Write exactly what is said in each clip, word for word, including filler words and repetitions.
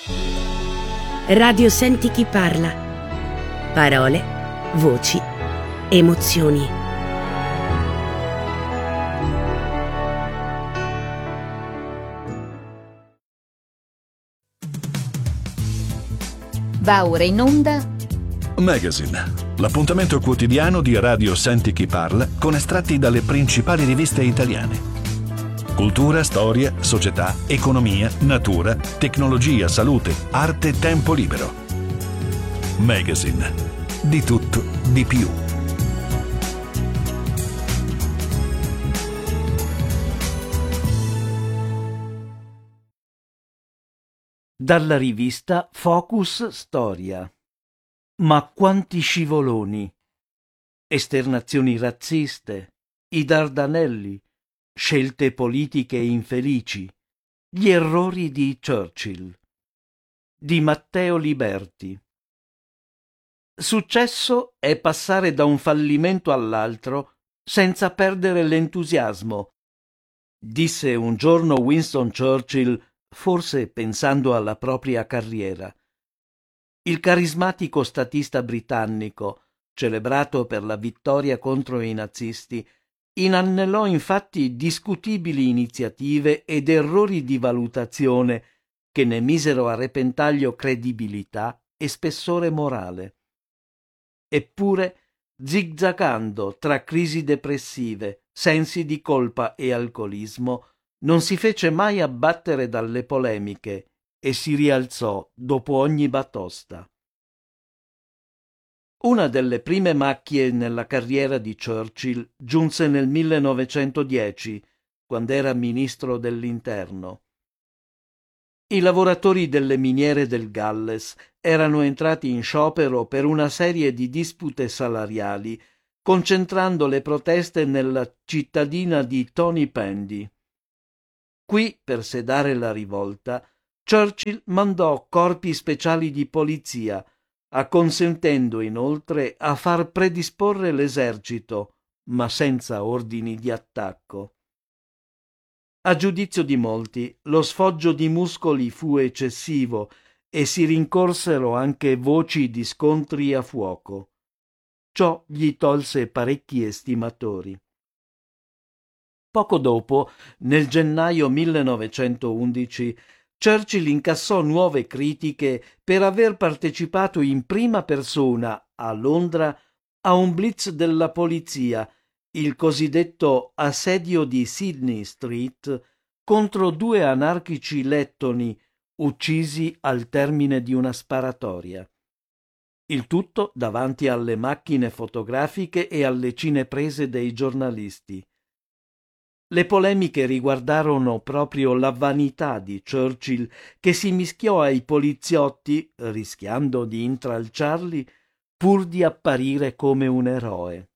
Radio Senti chi parla. Parole, voci, emozioni. Va ora in onda Magazine, l'appuntamento quotidiano di Radio Senti chi parla con estratti dalle principali riviste italiane. Cultura, storia, società, economia, natura, tecnologia, salute, arte, tempo libero. Magazine, di tutto, di più. Dalla rivista Focus Storia. Ma quanti scivoloni! Esternazioni razziste, i Dardanelli, scelte politiche infelici, gli errori di Churchill. Di Matteo Liberti. Successo è passare da un fallimento all'altro senza perdere l'entusiasmo, disse un giorno Winston Churchill, forse pensando alla propria carriera. Il carismatico statista britannico, celebrato per la vittoria contro i nazisti, inannellò infatti discutibili iniziative ed errori di valutazione che ne misero a repentaglio credibilità e spessore morale. Eppure, zigzagando tra crisi depressive, sensi di colpa e alcolismo, non si fece mai abbattere dalle polemiche e si rialzò dopo ogni batosta. Una delle prime macchie nella carriera di Churchill giunse nel millenovecentodieci, quando era ministro dell'Interno. I lavoratori delle miniere del Galles erano entrati in sciopero per una serie di dispute salariali, concentrando le proteste nella cittadina di Tony Pandy. Qui, per sedare la rivolta, Churchill mandò corpi speciali di polizia, acconsentendo inoltre a far predisporre l'esercito, ma senza ordini di attacco. A giudizio di molti, lo sfoggio di muscoli fu eccessivo e si rincorsero anche voci di scontri a fuoco. Ciò gli tolse parecchi estimatori. Poco dopo, nel gennaio millenovecentoundici, Churchill incassò nuove critiche per aver partecipato in prima persona a Londra a un blitz della polizia, il cosiddetto assedio di Sydney Street, contro due anarchici lettoni uccisi al termine di una sparatoria. Il tutto davanti alle macchine fotografiche e alle cineprese dei giornalisti. Le polemiche riguardarono proprio la vanità di Churchill, che si mischiò ai poliziotti, rischiando di intralciarli, pur di apparire come un eroe.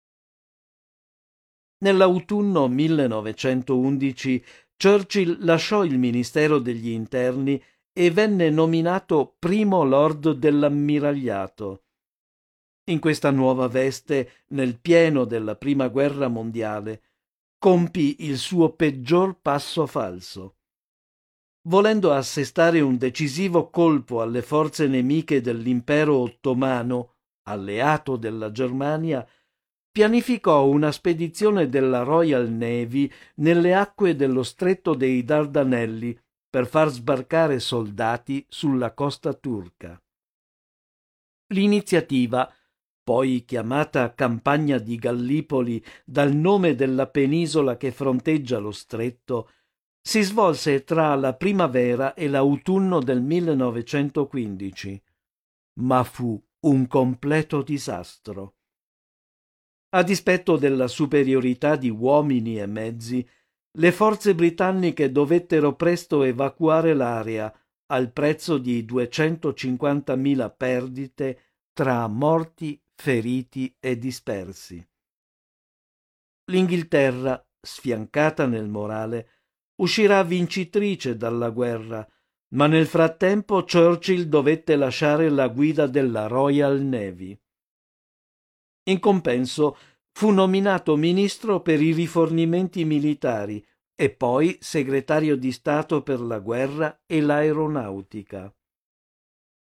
Nell'autunno millenovecentoundici Churchill lasciò il Ministero degli Interni e venne nominato primo lord dell'ammiragliato. In questa nuova veste, nel pieno della Prima Guerra Mondiale, compì il suo peggior passo falso. Volendo assestare un decisivo colpo alle forze nemiche dell'impero ottomano, alleato della Germania, pianificò una spedizione della Royal Navy nelle acque dello stretto dei Dardanelli per far sbarcare soldati sulla costa turca. L'iniziativa, poi chiamata Campagna di Gallipoli dal nome della penisola che fronteggia lo stretto, si svolse tra la primavera e l'autunno del millenovecentoquindici, ma fu un completo disastro. A dispetto della superiorità di uomini e mezzi, le forze britanniche dovettero presto evacuare l'area al prezzo di duecentocinquantamila perdite tra morti, feriti e dispersi. L'Inghilterra, sfiancata nel morale, uscirà vincitrice dalla guerra, ma nel frattempo Churchill dovette lasciare la guida della Royal Navy. In compenso fu nominato ministro per i rifornimenti militari e poi segretario di Stato per la guerra e l'aeronautica.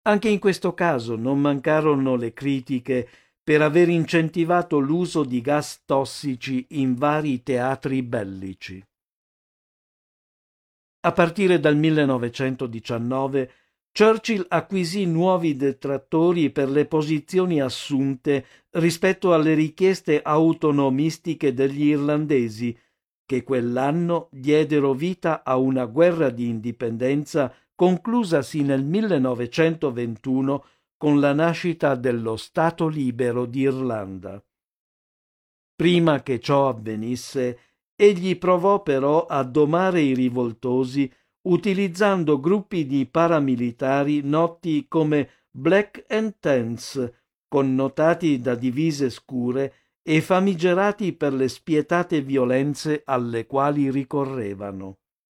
Anche in questo caso non mancarono le critiche per aver incentivato l'uso di gas tossici in vari teatri bellici. A partire dal millenovecentodiciannove Churchill acquisì nuovi detrattori per le posizioni assunte rispetto alle richieste autonomistiche degli irlandesi, che quell'anno diedero vita a una guerra di indipendenza conclusasi nel millenovecentoventuno con la nascita dello Stato libero d'Irlanda. Prima che ciò avvenisse, egli provò però a domare i rivoltosi utilizzando gruppi di paramilitari noti come Black and Tans, connotati da divise scure e famigerati per le spietate violenze alle quali ricorrevano.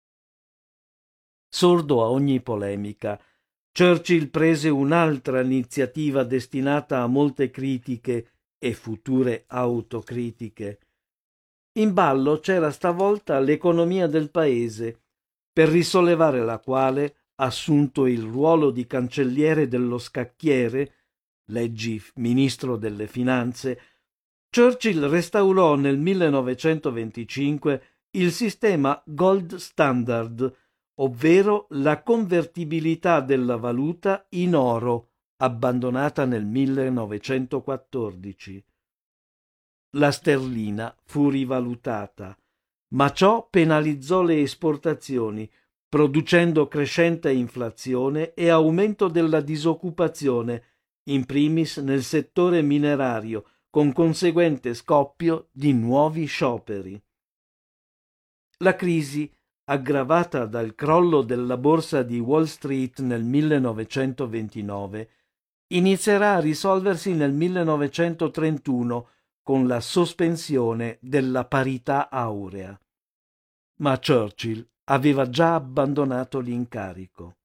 Sordo a ogni polemica, Churchill prese un'altra iniziativa destinata a molte critiche e future autocritiche. In ballo c'era stavolta l'economia del paese, per risollevare la quale, assunto il ruolo di cancelliere dello scacchiere, leggi ministro delle finanze, Churchill restaurò nel millenovecentoventicinque il sistema Gold Standard, ovvero la convertibilità della valuta in oro, abbandonata nel millenovecentoquattordici. La sterlina fu rivalutata, ma ciò penalizzò le esportazioni, producendo crescente inflazione e aumento della disoccupazione, in primis nel settore minerario, con conseguente scoppio di nuovi scioperi. La crisi, aggravata dal crollo della borsa di Wall Street nel millenovecentoventinove, inizierà a risolversi nel millenovecentotrentuno con la sospensione della parità aurea. Ma Churchill aveva già abbandonato l'incarico.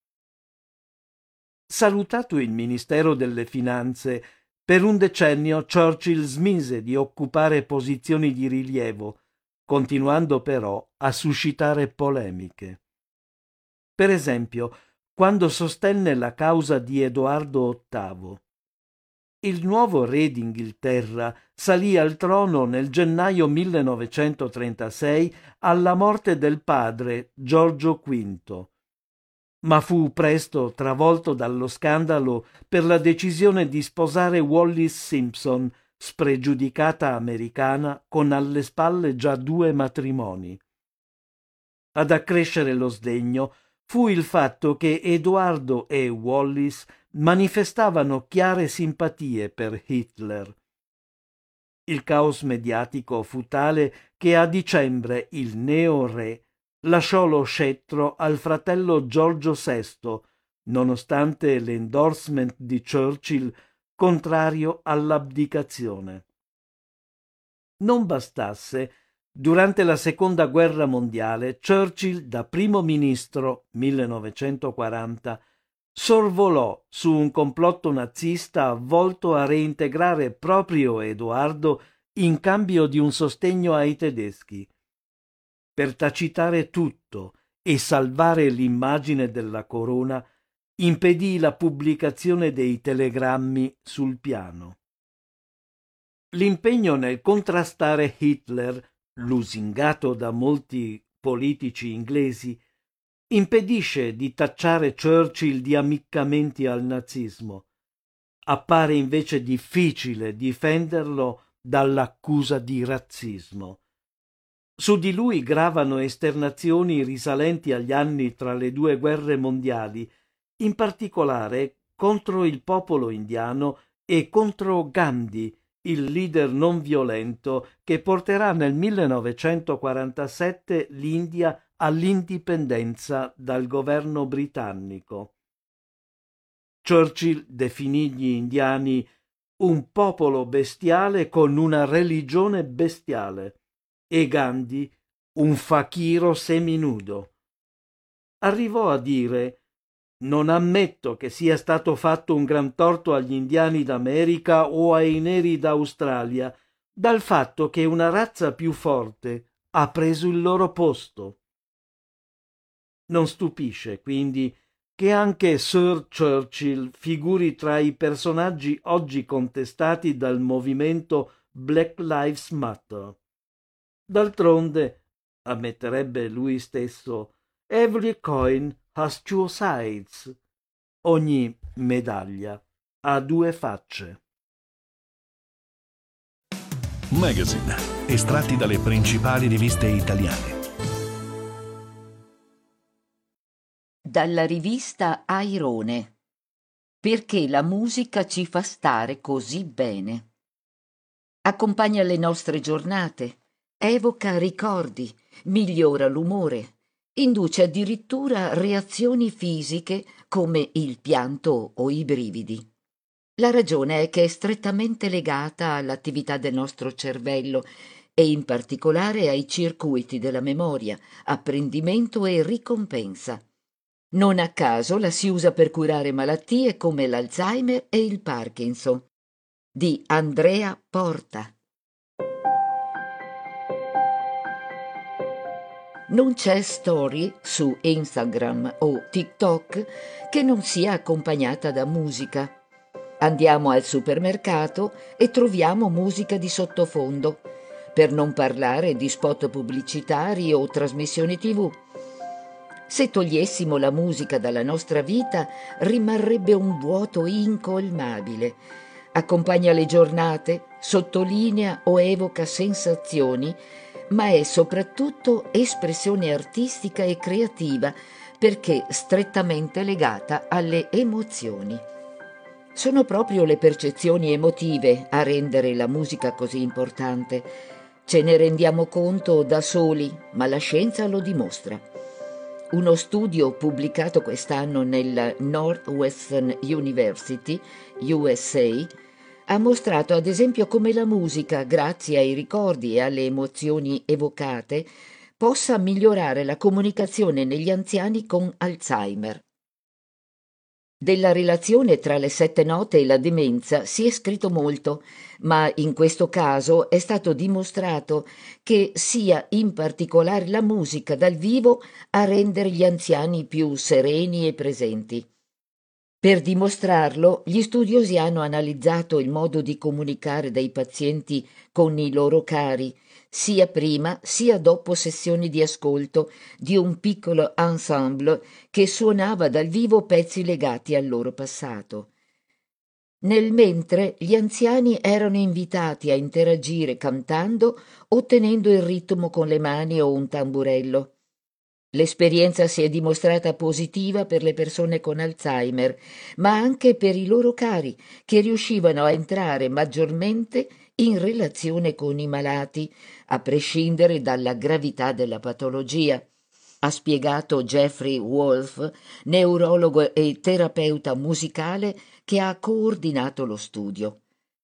Salutato il Ministero delle Finanze, per un decennio Churchill smise di occupare posizioni di rilievo, continuando però a suscitare polemiche. Per esempio, quando sostenne la causa di Edoardo ottavo. Il nuovo re d'Inghilterra salì al trono nel gennaio millenovecentotrentasei alla morte del padre Giorgio quinto, ma fu presto travolto dallo scandalo per la decisione di sposare Wallis Simpson, spregiudicata americana con alle spalle già due matrimoni. Ad accrescere lo sdegno fu il fatto che Edoardo e Wallis manifestavano chiare simpatie per Hitler. Il caos mediatico fu tale che a dicembre il neo-re lasciò lo scettro al fratello Giorgio sesto, nonostante l'endorsement di Churchill contrario all'abdicazione. Non bastasse, durante la Seconda Guerra Mondiale Churchill, da primo ministro millenovecentoquaranta, sorvolò su un complotto nazista volto a reintegrare proprio Edoardo in cambio di un sostegno ai tedeschi. Per tacitare tutto e salvare l'immagine della corona, impedì la pubblicazione dei telegrammi sul piano. L'impegno nel contrastare Hitler, lusingato da molti politici inglesi, impedisce di tacciare Churchill di ammiccamenti al nazismo. Appare invece difficile difenderlo dall'accusa di razzismo. Su di lui gravano esternazioni risalenti agli anni tra le due guerre mondiali, in particolare contro il popolo indiano e contro Gandhi, il leader non violento che porterà nel millenovecentoquarantasette l'India all'indipendenza dal governo britannico. Churchill definì gli indiani un popolo bestiale con una religione bestiale e Gandhi un fakiro seminudo. Arrivò a dire: «Non ammetto che sia stato fatto un gran torto agli indiani d'America o ai neri d'Australia dal fatto che una razza più forte ha preso il loro posto». Non stupisce, quindi, che anche Sir Churchill figuri tra i personaggi oggi contestati dal movimento Black Lives Matter. D'altronde, ammetterebbe lui stesso, every coin has two sides. Ogni medaglia ha due facce. Magazine, estratti dalle principali riviste italiane. Dalla rivista Airone. Perché la musica ci fa stare così bene. Accompagna le nostre giornate, evoca ricordi, migliora l'umore, induce addirittura reazioni fisiche come il pianto o i brividi. La ragione è che è strettamente legata all'attività del nostro cervello e in particolare ai circuiti della memoria, apprendimento e ricompensa. Non a caso la si usa per curare malattie come l'Alzheimer e il Parkinson. Di Andrea Porta. Non c'è story su Instagram o TikTok che non sia accompagnata da musica. Andiamo al supermercato e troviamo musica di sottofondo, per non parlare di spot pubblicitari o trasmissioni tivù. Se togliessimo la musica dalla nostra vita, rimarrebbe un vuoto incolmabile. Accompagna le giornate, sottolinea o evoca sensazioni, ma è soprattutto espressione artistica e creativa perché strettamente legata alle emozioni. Sono proprio le percezioni emotive a rendere la musica così importante. Ce ne rendiamo conto da soli, ma la scienza lo dimostra. Uno studio pubblicato quest'anno nella Northwestern University, U S A, ha mostrato ad esempio come la musica, grazie ai ricordi e alle emozioni evocate, possa migliorare la comunicazione negli anziani con Alzheimer. Della relazione tra le sette note e la demenza si è scritto molto, ma in questo caso è stato dimostrato che sia in particolare la musica dal vivo a rendere gli anziani più sereni e presenti. Per dimostrarlo, gli studiosi hanno analizzato il modo di comunicare dei pazienti con i loro cari, sia prima sia dopo sessioni di ascolto di un piccolo ensemble che suonava dal vivo pezzi legati al loro passato. Nel mentre gli anziani erano invitati a interagire cantando o tenendo il ritmo con le mani o un tamburello. L'esperienza si è dimostrata positiva per le persone con Alzheimer, ma anche per i loro cari, che riuscivano a entrare maggiormente in relazione con i malati, a prescindere dalla gravità della patologia, ha spiegato Jeffrey Wolf, neurologo e terapeuta musicale che ha coordinato lo studio.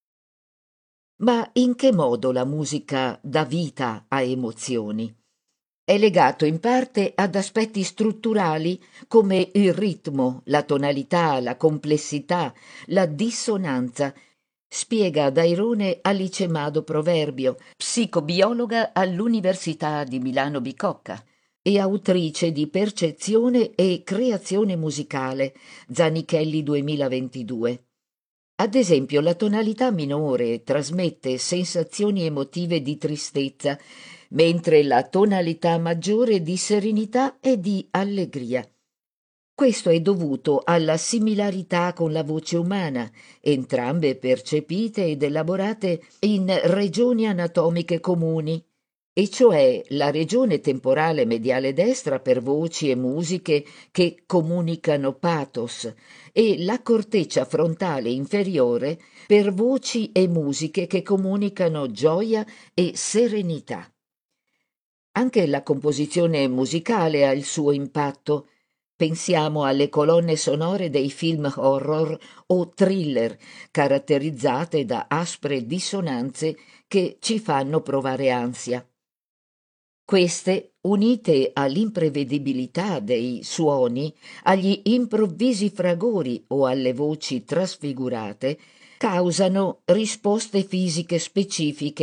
Ma in che modo la musica dà vita a emozioni? È legato in parte ad aspetti strutturali come il ritmo, la tonalità, la complessità, la dissonanza, spiega Dairone Alice Mado Proverbio, psicobiologa all'Università di Milano Bicocca e autrice di Percezione e creazione musicale, Zanichelli duemilaventidue. Ad esempio, la tonalità minore trasmette sensazioni emotive di tristezza, mentre la tonalità maggiore di serenità e di allegria. Questo è dovuto alla similarità con la voce umana, entrambe percepite ed elaborate in regioni anatomiche comuni, e cioè la regione temporale mediale destra per voci e musiche che comunicano pathos e la corteccia frontale inferiore per voci e musiche che comunicano gioia e serenità. Anche la composizione musicale ha il suo impatto. Pensiamo alle colonne sonore dei film horror o thriller, caratterizzate da aspre dissonanze che ci fanno provare ansia. Queste, unite all'imprevedibilità dei suoni, agli improvvisi fragori o alle voci trasfigurate, causano risposte fisiche specifiche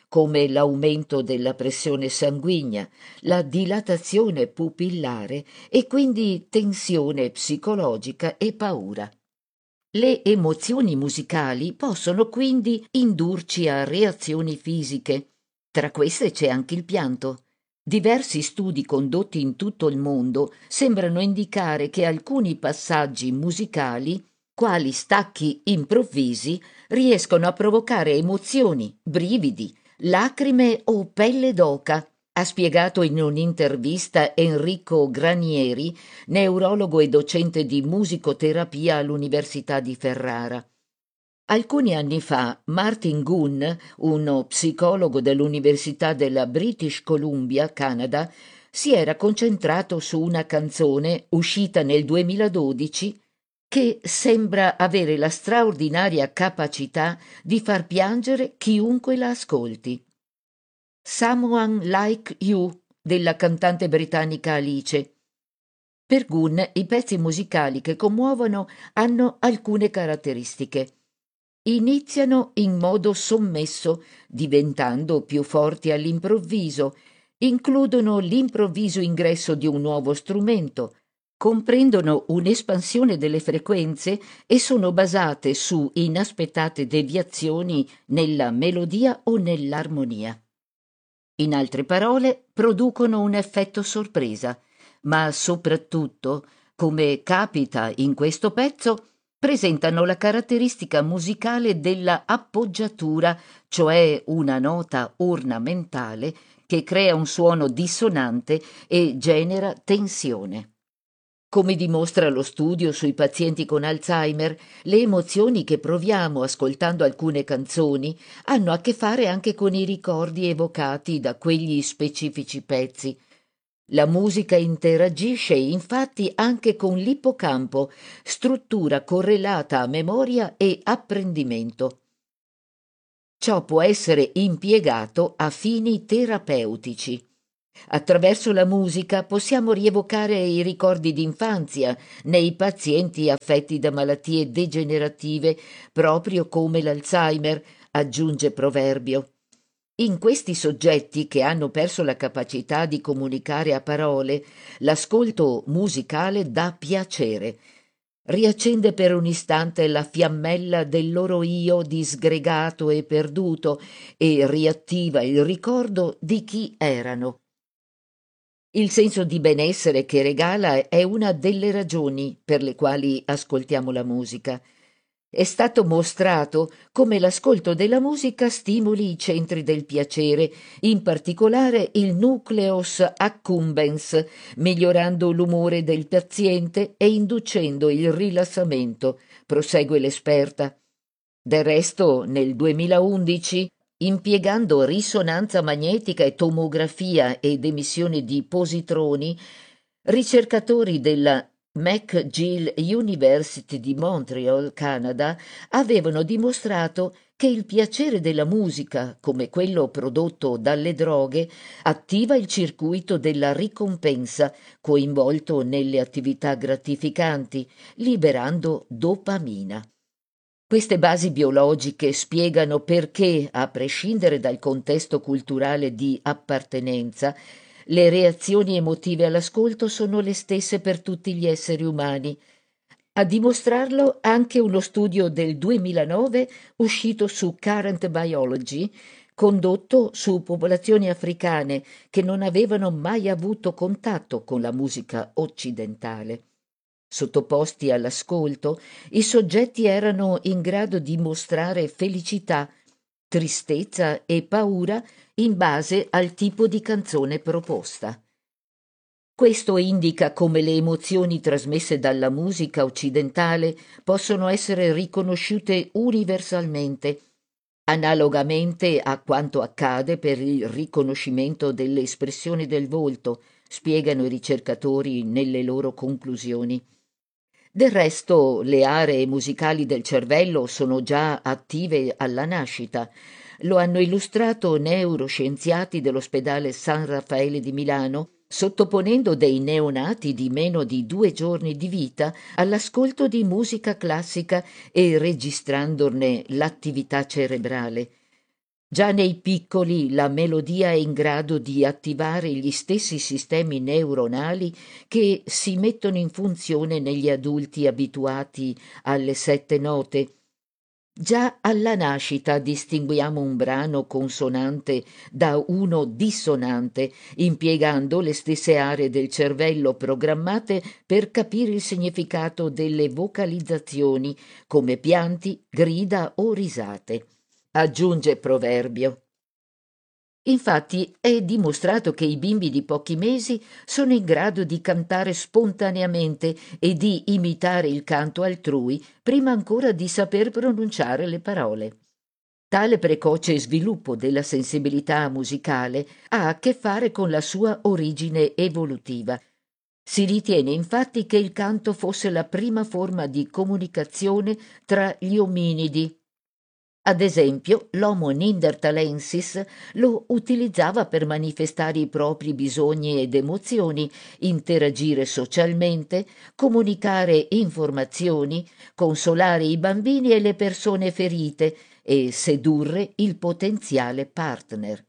come l'aumento della pressione sanguigna, la dilatazione pupillare e quindi tensione psicologica e paura. Le emozioni musicali possono quindi indurci a reazioni fisiche. Tra queste c'è anche il pianto. Diversi studi condotti in tutto il mondo sembrano indicare che alcuni passaggi musicali, quali stacchi improvvisi, riescono a provocare emozioni, brividi, lacrime o pelle d'oca, ha spiegato in un'intervista Enrico Granieri, neurologo e docente di musicoterapia all'Università di Ferrara. Alcuni anni fa Martin Gunn, uno psicologo dell'Università della British Columbia, Canada, si era concentrato su una canzone uscita nel duemiladodici che sembra avere la straordinaria capacità di far piangere chiunque la ascolti. Someone Like You della cantante britannica Alice. Per Gunn i pezzi musicali che commuovono hanno alcune caratteristiche. Iniziano in modo sommesso, diventando più forti all'improvviso, includono l'improvviso ingresso di un nuovo strumento, comprendono un'espansione delle frequenze e sono basate su inaspettate deviazioni nella melodia o nell'armonia. In altre parole, producono un effetto sorpresa, ma soprattutto, come capita in questo pezzo, presentano la caratteristica musicale della appoggiatura, cioè una nota ornamentale che crea un suono dissonante e genera tensione. Come dimostra lo studio sui pazienti con Alzheimer, le emozioni che proviamo ascoltando alcune canzoni hanno a che fare anche con i ricordi evocati da quegli specifici pezzi. La musica interagisce infatti anche con l'ippocampo, struttura correlata a memoria e apprendimento. Ciò può essere impiegato a fini terapeutici. Attraverso la musica possiamo rievocare i ricordi d'infanzia nei pazienti affetti da malattie degenerative, proprio come l'Alzheimer, aggiunge Proverbio. In questi soggetti che hanno perso la capacità di comunicare a parole, l'ascolto musicale dà piacere. Riaccende per un istante la fiammella del loro io disgregato e perduto e riattiva il ricordo di chi erano. Il senso di benessere che regala è una delle ragioni per le quali ascoltiamo la musica. È stato mostrato come l'ascolto della musica stimoli i centri del piacere, in particolare il nucleus accumbens, migliorando l'umore del paziente e inducendo il rilassamento, prosegue l'esperta. Del resto, nel duemilaundici, impiegando risonanza magnetica e tomografia ed emissione di positroni, ricercatori della McGill University di Montreal, Canada, avevano dimostrato che il piacere della musica, come quello prodotto dalle droghe, attiva il circuito della ricompensa, coinvolto nelle attività gratificanti, liberando dopamina. Queste basi biologiche spiegano perché, a prescindere dal contesto culturale di appartenenza, le reazioni emotive all'ascolto sono le stesse per tutti gli esseri umani. A dimostrarlo anche uno studio del duemilanove uscito su Current Biology, condotto su popolazioni africane che non avevano mai avuto contatto con la musica occidentale. Sottoposti all'ascolto, i soggetti erano in grado di mostrare felicità, tristezza e paura in base al tipo di canzone proposta. Questo indica come le emozioni trasmesse dalla musica occidentale possono essere riconosciute universalmente, analogamente a quanto accade per il riconoscimento delle espressioni del volto, spiegano i ricercatori nelle loro conclusioni. Del resto, le aree musicali del cervello sono già attive alla nascita. Lo hanno illustrato neuroscienziati dell'ospedale San Raffaele di Milano, sottoponendo dei neonati di meno di due giorni di vita all'ascolto di musica classica e registrandone l'attività cerebrale. Già nei piccoli la melodia è in grado di attivare gli stessi sistemi neuronali che si mettono in funzione negli adulti abituati alle sette note. Già alla nascita distinguiamo un brano consonante da uno dissonante, impiegando le stesse aree del cervello programmate per capire il significato delle vocalizzazioni, come pianti, grida o risate. Aggiunge Proverbio. Infatti è dimostrato che i bimbi di pochi mesi sono in grado di cantare spontaneamente e di imitare il canto altrui prima ancora di saper pronunciare le parole. Tale precoce sviluppo della sensibilità musicale ha a che fare con la sua origine evolutiva. Si ritiene infatti che il canto fosse la prima forma di comunicazione tra gli ominidi. Ad esempio, l'Homo neanderthalensis lo utilizzava per manifestare i propri bisogni ed emozioni, interagire socialmente, comunicare informazioni, consolare i bambini e le persone ferite e sedurre il potenziale partner.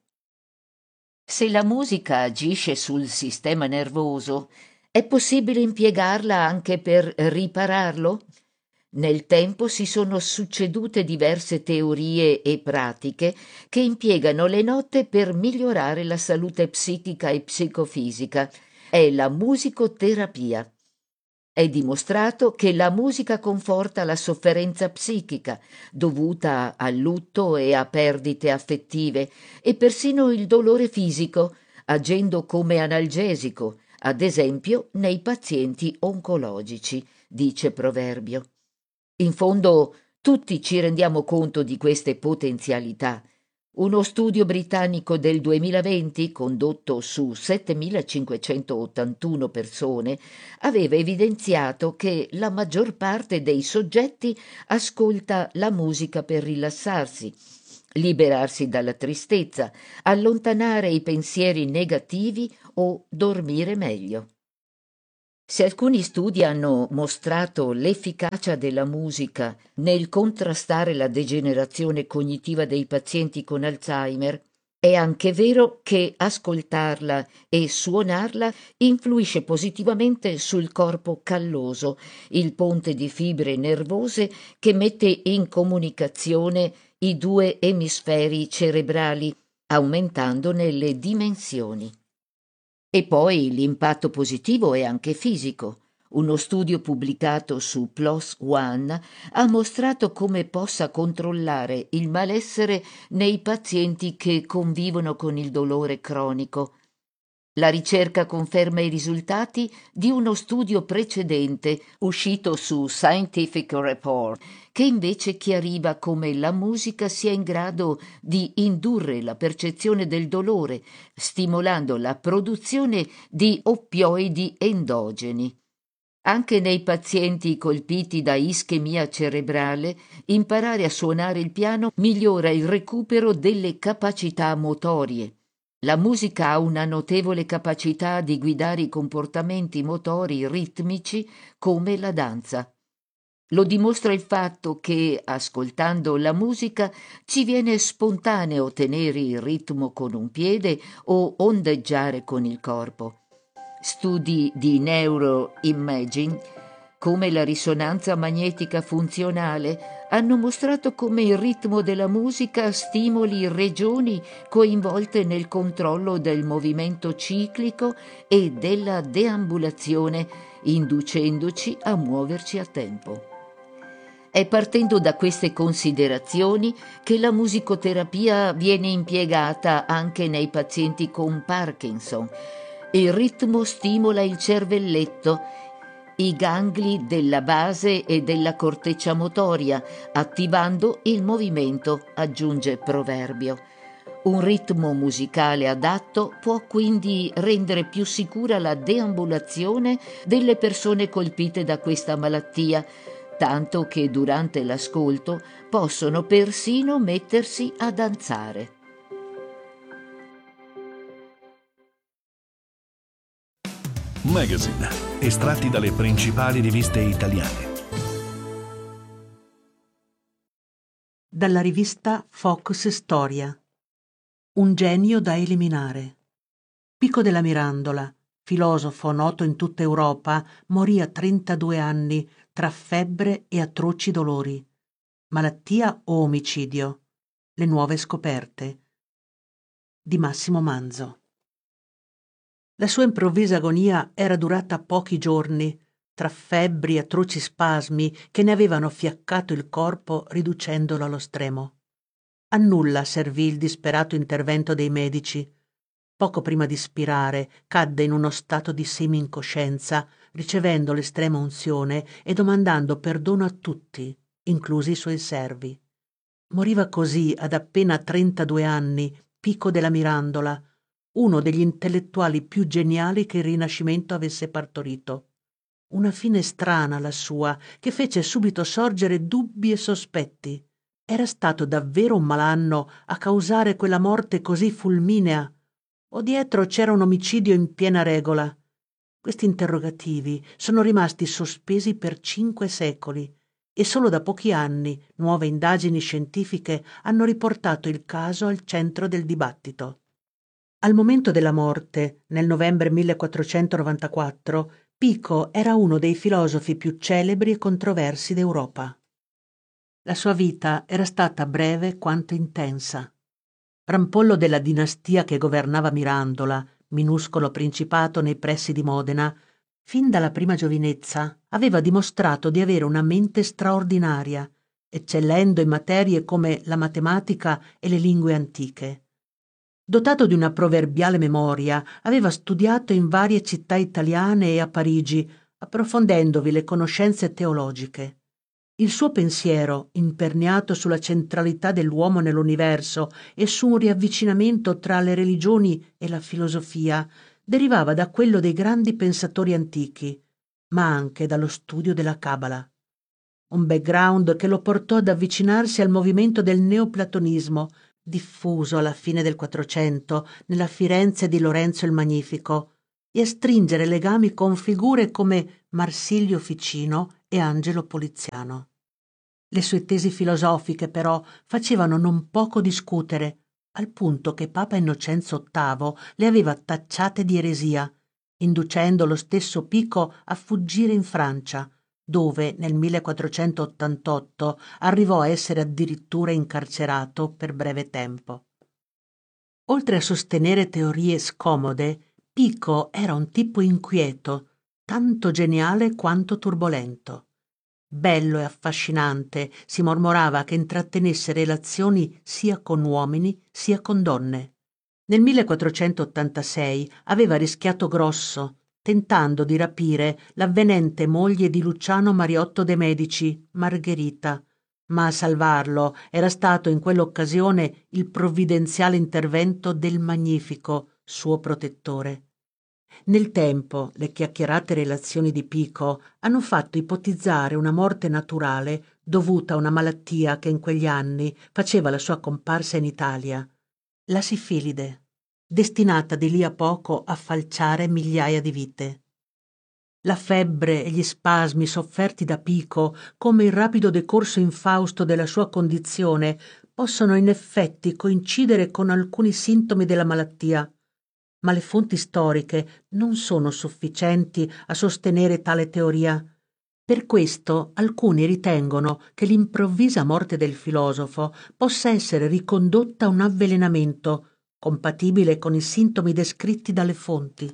Se la musica agisce sul sistema nervoso, è possibile impiegarla anche per ripararlo? Nel tempo si sono succedute diverse teorie e pratiche che impiegano le note per migliorare la salute psichica e psicofisica. È la musicoterapia. È dimostrato che la musica conforta la sofferenza psichica dovuta al lutto e a perdite affettive e persino il dolore fisico, agendo come analgesico, ad esempio nei pazienti oncologici, dice Proverbio. In fondo, tutti ci rendiamo conto di queste potenzialità. Uno studio britannico del duemilaventi, condotto su settemilacinquecentottantuno persone, aveva evidenziato che la maggior parte dei soggetti ascolta la musica per rilassarsi, liberarsi dalla tristezza, allontanare i pensieri negativi o dormire meglio. Se alcuni studi hanno mostrato l'efficacia della musica nel contrastare la degenerazione cognitiva dei pazienti con Alzheimer, è anche vero che ascoltarla e suonarla influisce positivamente sul corpo calloso, il ponte di fibre nervose che mette in comunicazione i due emisferi cerebrali, aumentandone le dimensioni. E poi l'impatto positivo è anche fisico. Uno studio pubblicato su PLOS ONE ha mostrato come possa controllare il malessere nei pazienti che convivono con il dolore cronico. La ricerca conferma i risultati di uno studio precedente uscito su Scientific Report, che invece chiariva come la musica sia in grado di indurre la percezione del dolore, stimolando la produzione di oppioidi endogeni. Anche nei pazienti colpiti da ischemia cerebrale, imparare a suonare il piano migliora il recupero delle capacità motorie. La musica ha una notevole capacità di guidare i comportamenti motori ritmici come la danza. Lo dimostra il fatto che, ascoltando la musica, ci viene spontaneo tenere il ritmo con un piede o ondeggiare con il corpo. Studi di neuroimaging, come la risonanza magnetica funzionale, hanno mostrato come il ritmo della musica stimoli regioni coinvolte nel controllo del movimento ciclico e della deambulazione, inducendoci a muoverci a tempo. È partendo da queste considerazioni che la musicoterapia viene impiegata anche nei pazienti con Parkinson. Il ritmo stimola il cervelletto, i gangli della base e della corteccia motoria, attivando il movimento, aggiunge Proverbio. Un ritmo musicale adatto può quindi rendere più sicura la deambulazione delle persone colpite da questa malattia, tanto che durante l'ascolto possono persino mettersi a danzare. Magazine, estratti dalle principali riviste italiane. Dalla rivista Focus Storia. Un genio da eliminare. Pico della Mirandola, filosofo noto in tutta Europa, morì a trentadue anni tra febbre e atroci dolori. Malattia o omicidio? Le nuove scoperte. Di Massimo Manzo. La sua improvvisa agonia era durata pochi giorni, tra febbri e atroci spasmi che ne avevano fiaccato il corpo riducendolo allo stremo. A nulla servì il disperato intervento dei medici. Poco prima di spirare, cadde in uno stato di semi-incoscienza, ricevendo l'estrema unzione e domandando perdono a tutti, inclusi i suoi servi. Moriva così ad appena trentadue anni, Pico della Mirandola, uno degli intellettuali più geniali che il Rinascimento avesse partorito. Una fine strana la sua, che fece subito sorgere dubbi e sospetti. Era stato davvero un malanno a causare quella morte così fulminea? O dietro c'era un omicidio in piena regola? Questi interrogativi sono rimasti sospesi per cinque secoli e solo da pochi anni nuove indagini scientifiche hanno riportato il caso al centro del dibattito. Al momento della morte, nel novembre millequattrocentonovantaquattro, Pico era uno dei filosofi più celebri e controversi d'Europa. La sua vita era stata breve quanto intensa. Rampollo della dinastia che governava Mirandola, minuscolo principato nei pressi di Modena, fin dalla prima giovinezza aveva dimostrato di avere una mente straordinaria, eccellendo in materie come la matematica e le lingue antiche. Dotato di una proverbiale memoria, aveva studiato in varie città italiane e a Parigi, approfondendovi le conoscenze teologiche. Il suo pensiero, imperniato sulla centralità dell'uomo nell'universo e su un riavvicinamento tra le religioni e la filosofia, derivava da quello dei grandi pensatori antichi, ma anche dallo studio della Cabala. Un background che lo portò ad avvicinarsi al movimento del neoplatonismo, diffuso alla fine del Quattrocento nella Firenze di Lorenzo il Magnifico, e a stringere legami con figure come Marsilio Ficino e Angelo Poliziano. Le sue tesi filosofiche, però, facevano non poco discutere, al punto che Papa Innocenzo ottavo le aveva tacciate di eresia, inducendo lo stesso Pico a fuggire in Francia, dove nel millequattrocentottantotto arrivò a essere addirittura incarcerato per breve tempo. Oltre a sostenere teorie scomode, Pico era un tipo inquieto, tanto geniale quanto turbolento. Bello e affascinante, si mormorava che intrattenesse relazioni sia con uomini sia con donne. Nel millequattrocentottantasei aveva rischiato grosso, tentando di rapire l'avvenente moglie di Luciano Mariotto de' Medici, Margherita, ma a salvarlo era stato in quell'occasione il provvidenziale intervento del Magnifico, suo protettore. Nel tempo le chiacchierate relazioni di Pico hanno fatto ipotizzare una morte naturale dovuta a una malattia che in quegli anni faceva la sua comparsa in Italia, la sifilide, destinata di lì a poco a falciare migliaia di vite. La febbre e gli spasmi sofferti da Pico, come il rapido decorso infausto della sua condizione, possono in effetti coincidere con alcuni sintomi della malattia, ma le fonti storiche non sono sufficienti a sostenere tale teoria. Per questo alcuni ritengono che l'improvvisa morte del filosofo possa essere ricondotta a un avvelenamento, compatibile con i sintomi descritti dalle fonti.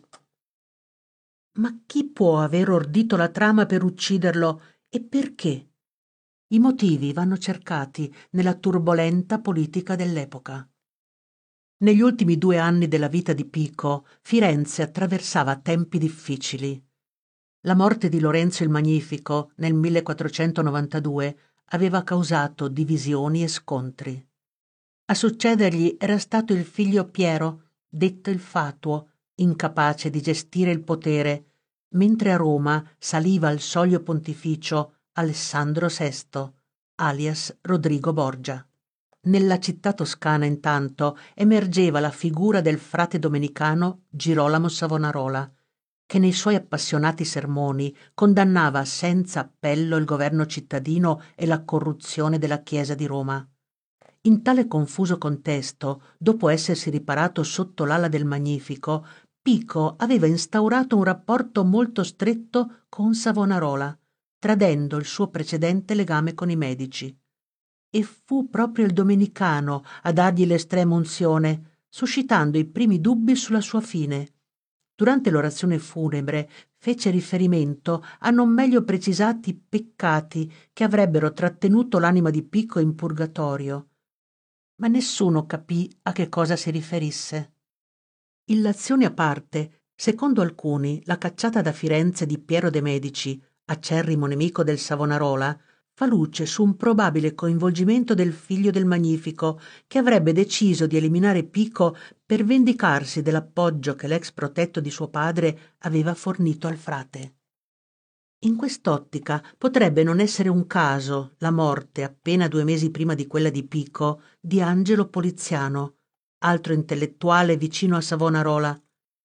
Ma chi può aver ordito la trama per ucciderlo e perché? I motivi vanno cercati nella turbolenta politica dell'epoca. Negli ultimi due anni della vita di Pico, Firenze attraversava tempi difficili. La morte di Lorenzo il Magnifico nel millequattrocentonovantadue aveva causato divisioni e scontri. A succedergli era stato il figlio Piero, detto il Fatuo, incapace di gestire il potere, mentre a Roma saliva al soglio pontificio Alessandro sesto, alias Rodrigo Borgia. Nella città toscana, intanto, emergeva la figura del frate domenicano Girolamo Savonarola, che nei suoi appassionati sermoni condannava senza appello il governo cittadino e la corruzione della Chiesa di Roma. In tale confuso contesto, dopo essersi riparato sotto l'ala del Magnifico, Pico aveva instaurato un rapporto molto stretto con Savonarola, tradendo il suo precedente legame con i Medici. E fu proprio il domenicano a dargli l'estrema unzione, suscitando i primi dubbi sulla sua fine. Durante l'orazione funebre fece riferimento a non meglio precisati peccati che avrebbero trattenuto l'anima di Pico in purgatorio, ma nessuno capì a che cosa si riferisse. Illazioni a parte, secondo alcuni la cacciata da Firenze di Piero de' Medici, acerrimo nemico del Savonarola, fa luce su un probabile coinvolgimento del figlio del Magnifico, che avrebbe deciso di eliminare Pico per vendicarsi dell'appoggio che l'ex protetto di suo padre aveva fornito al frate. In quest'ottica potrebbe non essere un caso la morte, appena due mesi prima di quella di Pico, di Angelo Poliziano, altro intellettuale vicino a Savonarola.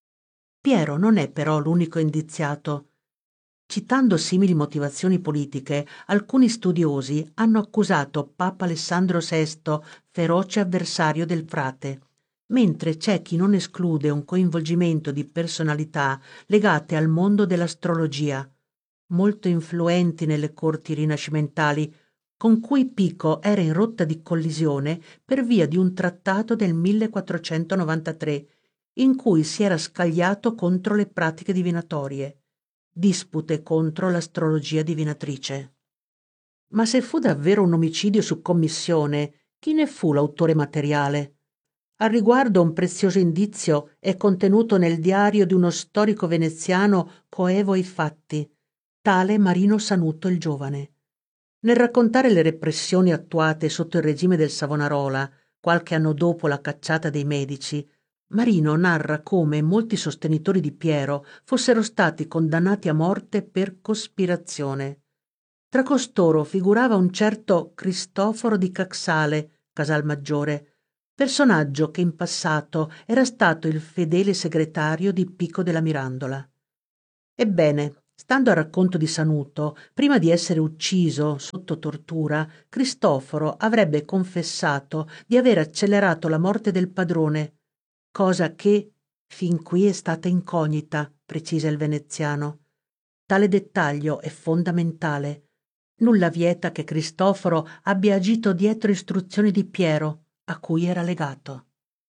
Piero non è però l'unico indiziato. Citando simili motivazioni politiche, alcuni studiosi hanno accusato Papa Alessandro sesto, feroce avversario del frate, mentre c'è chi non esclude un coinvolgimento di personalità legate al mondo dell'astrologia, molto influenti nelle corti rinascimentali, con cui Pico era in rotta di collisione per via di un trattato del millequattrocentonovantatré, in cui si era scagliato contro le pratiche divinatorie, dispute contro l'astrologia divinatrice. Ma se fu davvero un omicidio su commissione, chi ne fu l'autore materiale? Al riguardo un prezioso indizio è contenuto nel diario di uno storico veneziano coevo ai fatti, tale Marino Sanuto il Giovane. Nel raccontare le repressioni attuate sotto il regime del Savonarola, qualche anno dopo la cacciata dei Medici, Marino narra come molti sostenitori di Piero fossero stati condannati a morte per cospirazione. Tra costoro figurava un certo Cristoforo di Caxale, Casalmaggiore, personaggio che in passato era stato il fedele segretario di Pico della Mirandola. Ebbene, stando al racconto di Sanuto, prima di essere ucciso sotto tortura, Cristoforo avrebbe confessato di aver accelerato la morte del padrone, cosa che fin qui è stata incognita, precisa il veneziano. Tale dettaglio è fondamentale. Nulla vieta che Cristoforo abbia agito dietro istruzioni di Piero, a cui era legato.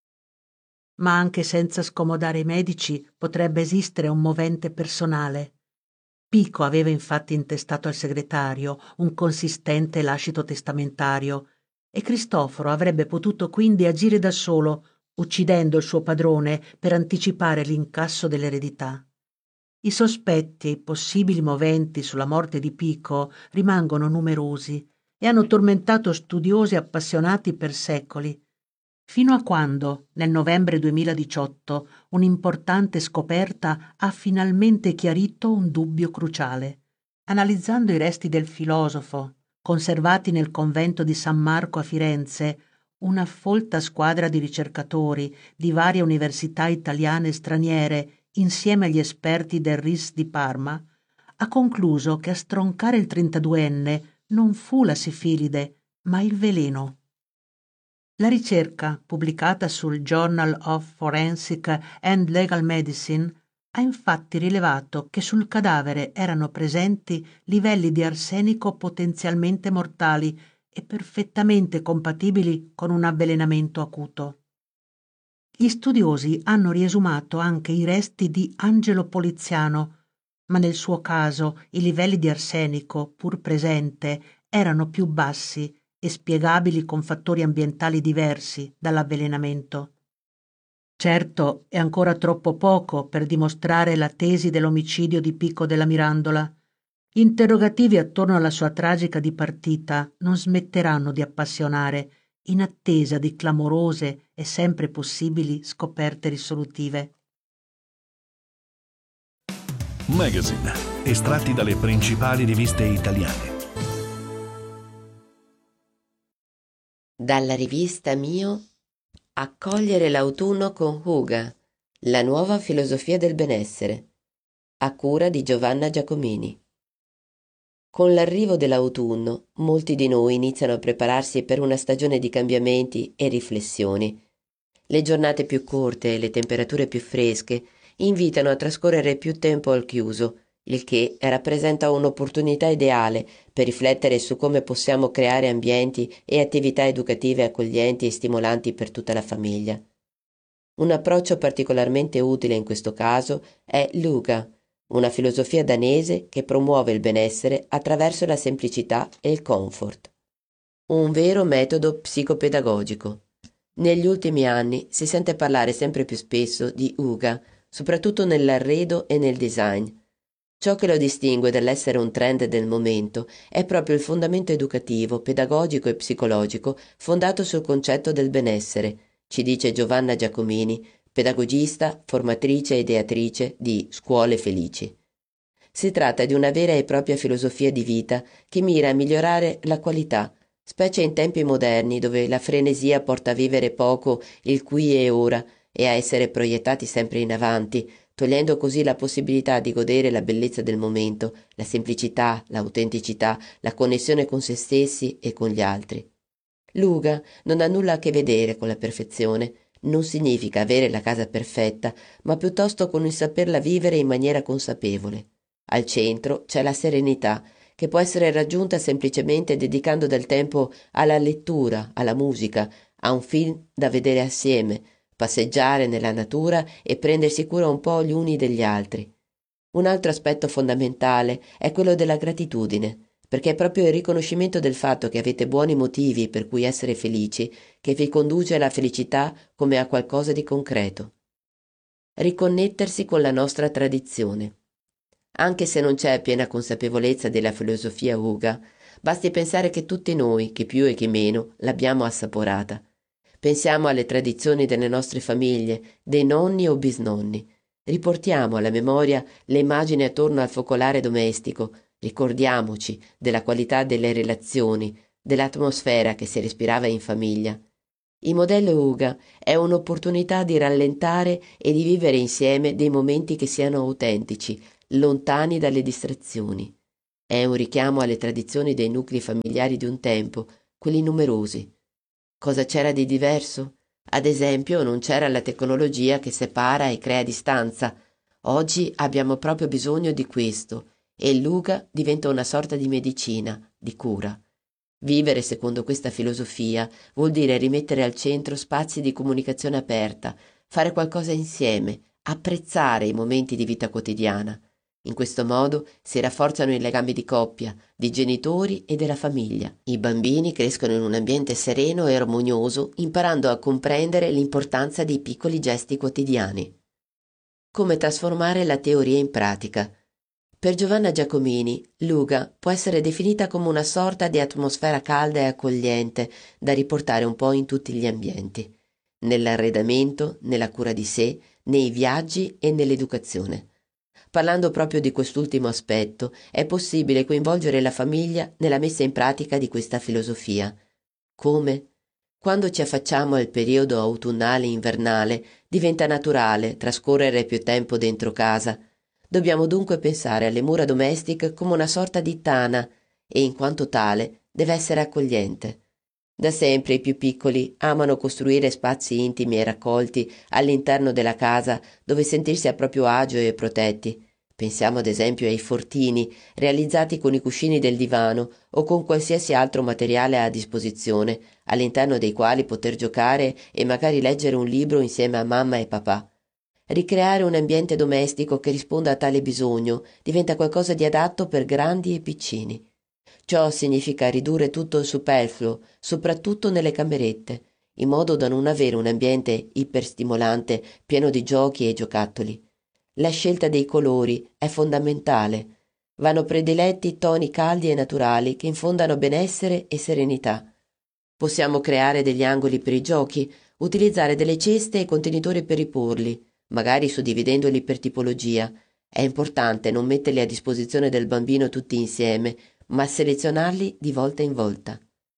Ma anche senza scomodare i Medici potrebbe esistere un movente personale. Pico aveva infatti intestato al segretario un consistente e lascito testamentario e Cristoforo avrebbe potuto quindi agire da solo, uccidendo il suo padrone per anticipare l'incasso dell'eredità. I sospetti e i possibili moventi sulla morte di Pico rimangono numerosi e hanno tormentato studiosi appassionati per secoli, fino a quando, nel novembre duemiladiciotto, un'importante scoperta ha finalmente chiarito un dubbio cruciale. Analizzando i resti del filosofo, conservati nel convento di San Marco a Firenze, una folta squadra di ricercatori di varie università italiane e straniere, insieme agli esperti del R I S di Parma, ha concluso che a stroncare il trentaduenne non fu la sifilide, ma il veleno. La ricerca, pubblicata sul Journal of Forensic and Legal Medicine, ha infatti rilevato che sul cadavere erano presenti livelli di arsenico potenzialmente mortali e perfettamente compatibili con un avvelenamento acuto. Gli studiosi hanno riesumato anche i resti di Angelo Poliziano, ma nel suo caso i livelli di arsenico, pur presente, erano più bassi e spiegabili con fattori ambientali diversi dall'avvelenamento. Certo, è ancora troppo poco per dimostrare la tesi dell'omicidio di Pico della Mirandola. Gli interrogativi attorno alla sua tragica dipartita non smetteranno di appassionare in attesa di clamorose e sempre possibili scoperte risolutive. Magazine, estratti dalle principali riviste italiane. Dalla rivista Mio, Accogliere l'autunno con Huga, la nuova filosofia del benessere, a cura di Giovanna Giacomini. Con l'arrivo dell'autunno, molti di noi iniziano a prepararsi per una stagione di cambiamenti e riflessioni. Le giornate più corte e le temperature più fresche invitano a trascorrere più tempo al chiuso, il che rappresenta un'opportunità ideale per riflettere su come possiamo creare ambienti e attività educative accoglienti e stimolanti per tutta la famiglia. Un approccio particolarmente utile in questo caso è l'Uga, una filosofia danese che promuove il benessere attraverso la semplicità e il comfort. Un vero metodo psicopedagogico. Negli ultimi anni si sente parlare sempre più spesso di Uga, soprattutto nell'arredo e nel design. Ciò che lo distingue dall'essere un trend del momento è proprio il fondamento educativo, pedagogico e psicologico fondato sul concetto del benessere, ci dice Giovanna Giacomini, pedagogista, formatrice e ideatrice di Scuole Felici. Si tratta di una vera e propria filosofia di vita che mira a migliorare la qualità, specie in tempi moderni dove la frenesia porta a vivere poco il qui e ora e a essere proiettati sempre in avanti, togliendo così la possibilità di godere la bellezza del momento, la semplicità, l'autenticità, la connessione con se stessi e con gli altri. L'Uga non ha nulla a che vedere con la perfezione, non significa avere la casa perfetta, ma piuttosto con il saperla vivere in maniera consapevole. Al centro c'è la serenità, che può essere raggiunta semplicemente dedicando del tempo alla lettura, alla musica, a un film da vedere assieme, passeggiare nella natura e prendersi cura un po' gli uni degli altri. Un altro aspetto fondamentale è quello della gratitudine, perché è proprio il riconoscimento del fatto che avete buoni motivi per cui essere felici che vi conduce alla felicità come a qualcosa di concreto. Riconnettersi con la nostra tradizione. Anche se non c'è piena consapevolezza della filosofia Uga, basti pensare che tutti noi, chi più e chi meno, l'abbiamo assaporata. Pensiamo alle tradizioni delle nostre famiglie, dei nonni o bisnonni. Riportiamo alla memoria le immagini attorno al focolare domestico. Ricordiamoci della qualità delle relazioni, dell'atmosfera che si respirava in famiglia. Il modello Uga è un'opportunità di rallentare e di vivere insieme dei momenti che siano autentici, lontani dalle distrazioni. È un richiamo alle tradizioni dei nuclei familiari di un tempo, quelli numerosi. Cosa c'era di diverso? Ad esempio, non c'era la tecnologia che separa e crea distanza. Oggi abbiamo proprio bisogno di questo. E l'Uga diventa una sorta di medicina, di cura. Vivere secondo questa filosofia vuol dire rimettere al centro spazi di comunicazione aperta, fare qualcosa insieme, apprezzare i momenti di vita quotidiana. In questo modo si rafforzano i legami di coppia, di genitori e della famiglia. I bambini crescono in un ambiente sereno e armonioso, imparando a comprendere l'importanza dei piccoli gesti quotidiani. Come trasformare la teoria in pratica? Per Giovanna Giacomini, l'Uga può essere definita come una sorta di atmosfera calda e accogliente da riportare un po' in tutti gli ambienti, nell'arredamento, nella cura di sé, nei viaggi e nell'educazione. Parlando proprio di quest'ultimo aspetto, è possibile coinvolgere la famiglia nella messa in pratica di questa filosofia. Come? Quando ci affacciamo al periodo autunnale-invernale, diventa naturale trascorrere più tempo dentro casa. Dobbiamo dunque pensare alle mura domestiche come una sorta di tana e, in quanto tale, deve essere accogliente. Da sempre i più piccoli amano costruire spazi intimi e raccolti all'interno della casa dove sentirsi a proprio agio e protetti. Pensiamo ad esempio ai fortini, realizzati con i cuscini del divano o con qualsiasi altro materiale a disposizione, all'interno dei quali poter giocare e magari leggere un libro insieme a mamma e papà. Ricreare un ambiente domestico che risponda a tale bisogno diventa qualcosa di adatto per grandi e piccini. Ciò significa ridurre tutto il superfluo, soprattutto nelle camerette, in modo da non avere un ambiente iperstimolante pieno di giochi e giocattoli. La scelta dei colori è fondamentale. Vanno prediletti toni caldi e naturali che infondano benessere e serenità. Possiamo creare degli angoli per i giochi, utilizzare delle ceste e contenitori per riporli, magari suddividendoli per tipologia. È importante non metterli a disposizione del bambino tutti insieme, ma selezionarli di volta in volta.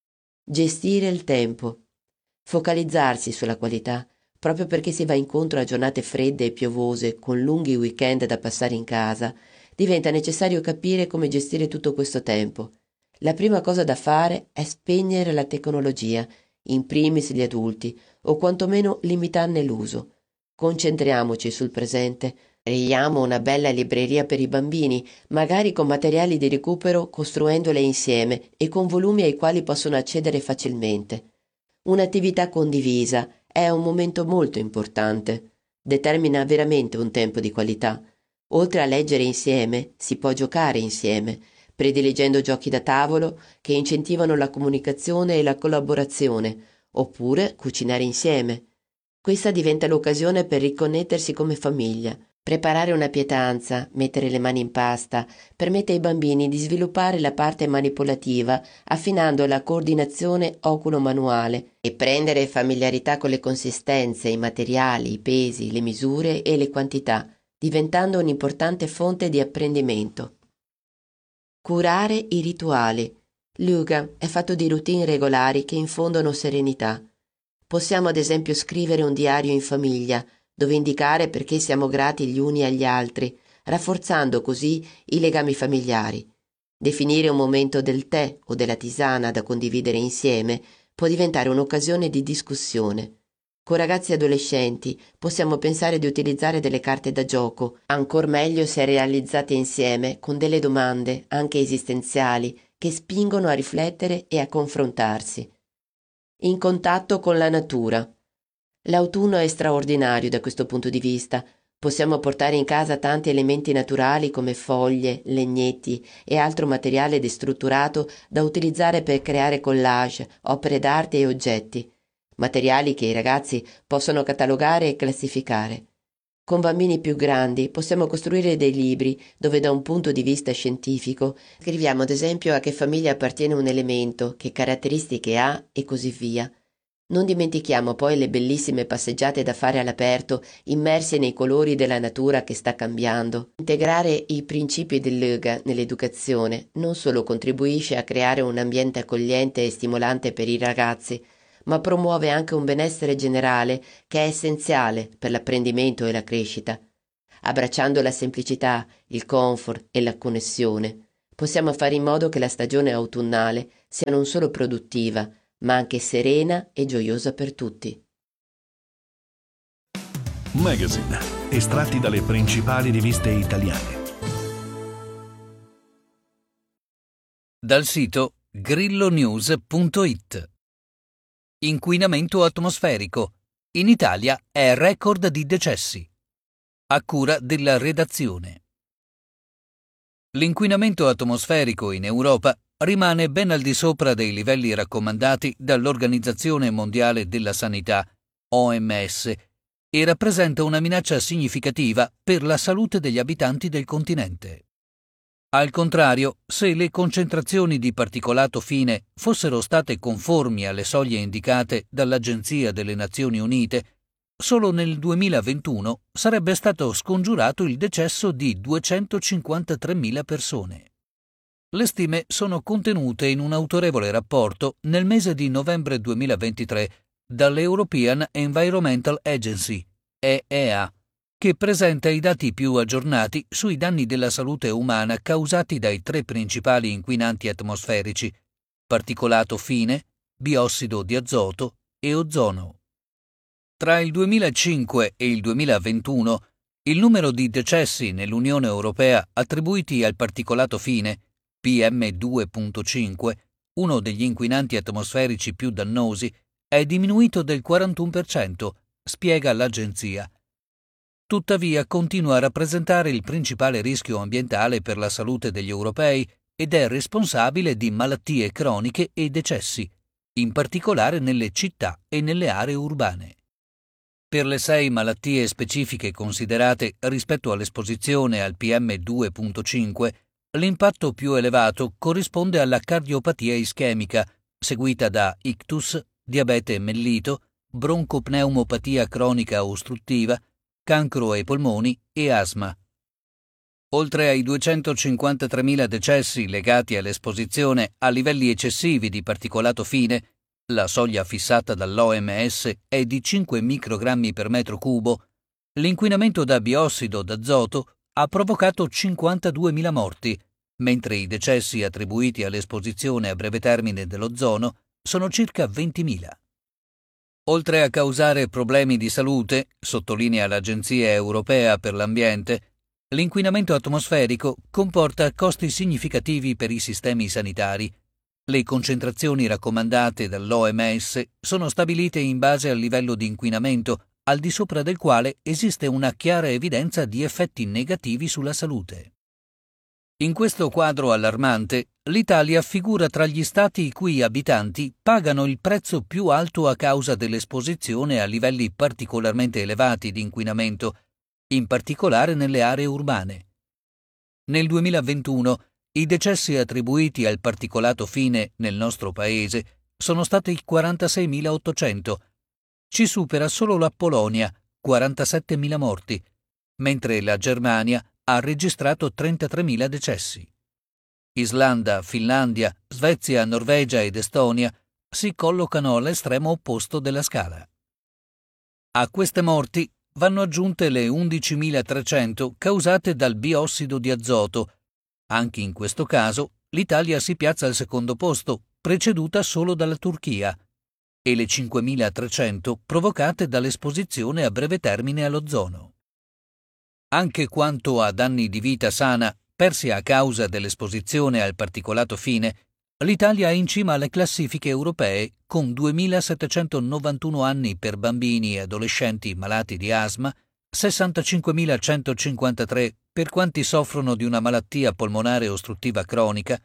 Gestire il tempo. Focalizzarsi sulla qualità, proprio perché si va incontro a giornate fredde e piovose, con lunghi weekend da passare in casa, diventa necessario capire come gestire tutto questo tempo. La prima cosa da fare è spegnere la tecnologia, in primis gli adulti, o quantomeno limitarne l'uso. Concentriamoci sul presente. Creiamo una bella libreria per i bambini, magari con materiali di recupero, costruendole insieme e con volumi ai quali possono accedere facilmente. Un'attività condivisa è un momento molto importante. Determina veramente un tempo di qualità. Oltre a leggere insieme, si può giocare insieme, prediligendo giochi da tavolo che incentivano la comunicazione e la collaborazione, oppure cucinare insieme. Questa diventa l'occasione per riconnettersi come famiglia. Preparare una pietanza, mettere le mani in pasta, permette ai bambini di sviluppare la parte manipolativa, affinando la coordinazione oculo-manuale e prendere familiarità con le consistenze, i materiali, i pesi, le misure e le quantità, diventando un'importante fonte di apprendimento. Curare i rituali. L'Uga è fatto di routine regolari che infondono serenità. Possiamo ad esempio scrivere un diario in famiglia, dove indicare perché siamo grati gli uni agli altri, rafforzando così i legami familiari. Definire un momento del tè o della tisana da condividere insieme può diventare un'occasione di discussione. Con ragazzi adolescenti possiamo pensare di utilizzare delle carte da gioco, ancor meglio se realizzate insieme con delle domande, anche esistenziali, che spingono a riflettere e a confrontarsi. In contatto con la natura. L'autunno è straordinario da questo punto di vista. Possiamo portare in casa tanti elementi naturali come foglie, legnetti e altro materiale destrutturato da utilizzare per creare collage, opere d'arte e oggetti. Materiali che i ragazzi possono catalogare e classificare. Con bambini più grandi possiamo costruire dei libri dove da un punto di vista scientifico scriviamo ad esempio a che famiglia appartiene un elemento, che caratteristiche ha e così via. Non dimentichiamo poi le bellissime passeggiate da fare all'aperto, immersi nei colori della natura che sta cambiando. Integrare i principi dell'Uga nell'educazione non solo contribuisce a creare un ambiente accogliente e stimolante per i ragazzi, ma promuove anche un benessere generale che è essenziale per l'apprendimento e la crescita. Abbracciando la semplicità, il comfort e la connessione, possiamo fare in modo che la stagione autunnale sia non solo produttiva, ma anche serena e gioiosa per tutti. Magazine, estratti dalle principali riviste italiane. Dal sito grillo news punto it. Inquinamento atmosferico. In Italia è record di decessi. A cura della redazione. L'inquinamento atmosferico in Europa rimane ben al di sopra dei livelli raccomandati dall'Organizzazione Mondiale della Sanità, O M S, e rappresenta una minaccia significativa per la salute degli abitanti del continente. Al contrario, se le concentrazioni di particolato fine fossero state conformi alle soglie indicate dall'Agenzia delle Nazioni Unite, solo nel duemilaventuno sarebbe stato scongiurato il decesso di duecentocinquantatremila persone. Le stime sono contenute in un autorevole rapporto nel mese di novembre duemilaventitré dall'European Environmental Agency, E E A, che presenta i dati più aggiornati sui danni della salute umana causati dai tre principali inquinanti atmosferici: particolato fine, biossido di azoto e ozono. Tra il duemilacinque e il duemilaventuno, il numero di decessi nell'Unione Europea attribuiti al particolato fine, P M due virgola cinque, uno degli inquinanti atmosferici più dannosi, è diminuito del quarantuno per cento, spiega l'agenzia. Tuttavia continua a rappresentare il principale rischio ambientale per la salute degli europei ed è responsabile di malattie croniche e decessi, in particolare nelle città e nelle aree urbane. Per le sei malattie specifiche considerate rispetto all'esposizione al P M due virgola cinque, l'impatto più elevato corrisponde alla cardiopatia ischemica, seguita da ictus, diabete mellito, broncopneumopatia cronica ostruttiva, cancro ai polmoni e asma. Oltre ai duecentocinquantatremila decessi legati all'esposizione a livelli eccessivi di particolato fine, la soglia fissata dall'O M S è di cinque microgrammi per metro cubo, l'inquinamento da biossido d'azoto ha provocato cinquantaduemila morti, mentre i decessi attribuiti all'esposizione a breve termine dell'ozono sono circa ventimila. Oltre a causare problemi di salute, sottolinea l'Agenzia Europea per l'Ambiente, l'inquinamento atmosferico comporta costi significativi per i sistemi sanitari. Le concentrazioni raccomandate dall'O M S sono stabilite in base al livello di inquinamento, al di sopra del quale esiste una chiara evidenza di effetti negativi sulla salute. In questo quadro allarmante, l'Italia figura tra gli stati i cui abitanti pagano il prezzo più alto a causa dell'esposizione a livelli particolarmente elevati di inquinamento, in particolare nelle aree urbane. Nel duemilaventuno i decessi attribuiti al particolato fine nel nostro paese sono stati quarantaseimilaottocento. Ci supera solo la Polonia, quarantasettemila morti, mentre la Germania ha registrato trentatremila decessi. Islanda, Finlandia, Svezia, Norvegia ed Estonia si collocano all'estremo opposto della scala. A queste morti vanno aggiunte le undicimilatrecento causate dal biossido di azoto. Anche in questo caso l'Italia si piazza al secondo posto, preceduta solo dalla Turchia, e le cinquemilatrecento provocate dall'esposizione a breve termine all'ozono. Anche quanto a danni di vita sana persi a causa dell'esposizione al particolato fine, l'Italia è in cima alle classifiche europee con duemilasettecentonovantuno anni per bambini e adolescenti malati di asma, sessantacinquemilacentocinquantatré per quanti soffrono di una malattia polmonare ostruttiva cronica,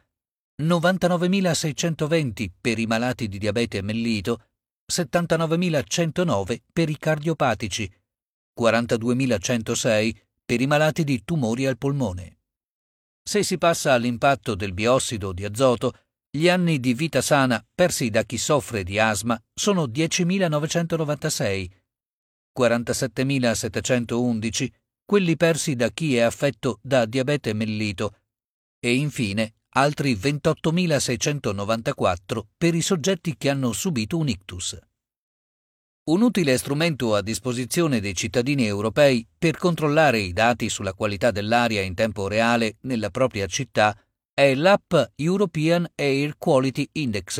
novantanovemilaseicentoventi per i malati di diabete mellito, settantanovemilacentonove per i cardiopatici, quarantaduemilacentosei per i malati di tumori al polmone. Se si passa all'impatto del biossido di azoto, gli anni di vita sana persi da chi soffre di asma sono diecimilanovecentovantasei, quarantasettemilasettecentoundici quelli persi da chi è affetto da diabete mellito e infine altri ventottomilaseicentonovantaquattro per i soggetti che hanno subito un ictus. Un utile strumento a disposizione dei cittadini europei per controllare i dati sulla qualità dell'aria in tempo reale nella propria città è l'app European Air Quality Index,